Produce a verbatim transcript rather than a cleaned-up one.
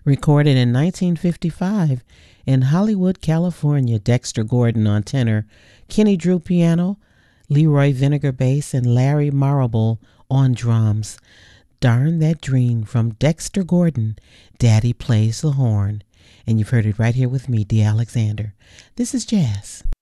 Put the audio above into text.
Recorded in nineteen fifty-five in Hollywood, California. Dexter Gordon on tenor, Kenny Drew piano, Leroy Vinegar bass, and Larry Marable on drums. Darn That Dream from Dexter Gordon, Daddy Plays the Horn. And you've heard it right here with me, Dee Alexander. This is jazz.